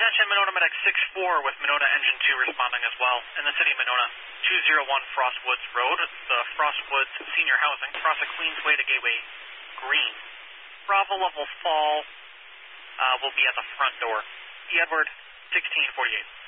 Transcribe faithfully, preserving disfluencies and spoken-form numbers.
Attention, Monona Medic six four with Monona Engine two responding as well. In the city of Monona, two oh one Frostwoods Road, the Frostwoods Senior Housing, cross a Queensway to Gateway Green. Bravo level fall uh, will be at the front door. E. Edward, sixteen forty-eight.